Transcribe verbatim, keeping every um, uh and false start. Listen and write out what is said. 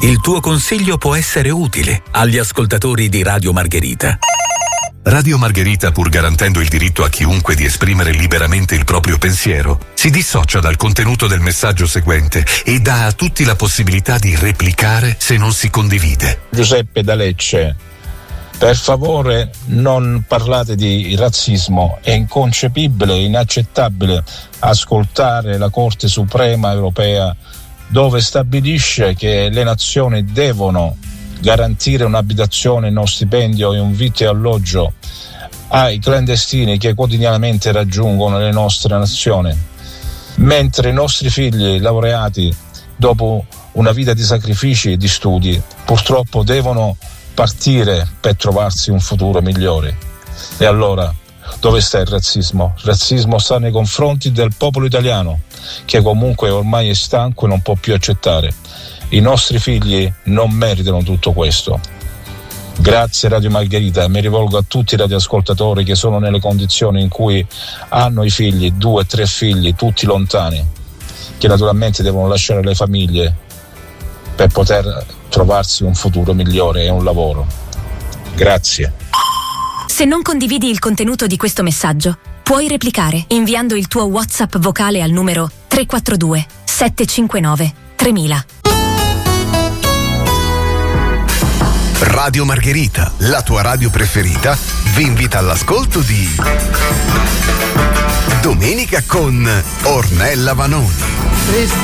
Il tuo consiglio può essere utile agli ascoltatori di Radio Margherita. Radio Margherita, pur garantendo il diritto a chiunque di esprimere liberamente il proprio pensiero, si dissocia dal contenuto del messaggio seguente e dà a tutti la possibilità di replicare se non si condivide. Giuseppe da Lecce, per favore non parlate di razzismo, è inconcepibile, inaccettabile ascoltare la Corte Suprema Europea dove stabilisce che le nazioni devono garantire un'abitazione, uno stipendio e un vitto e alloggio ai clandestini che quotidianamente raggiungono le nostre nazioni, mentre i nostri figli laureati, dopo una vita di sacrifici e di studi, purtroppo devono partire per trovarsi un futuro migliore. E allora dove sta il razzismo? Il razzismo sta nei confronti del popolo italiano, che comunque ormai è stanco e non può più accettare. I nostri figli non meritano tutto questo. Grazie Radio Margherita, mi rivolgo a tutti i radioascoltatori che sono nelle condizioni in cui hanno i figli, due, tre figli, tutti lontani, che naturalmente devono lasciare le famiglie per poter trovarsi un futuro migliore e un lavoro. Grazie. Se non condividi il contenuto di questo messaggio, puoi replicare inviando il tuo WhatsApp vocale al numero tre quattro due sette cinque nove tremila. Radio Margherita, la tua radio preferita, vi invita all'ascolto di Domenica con Ornella Vanoni.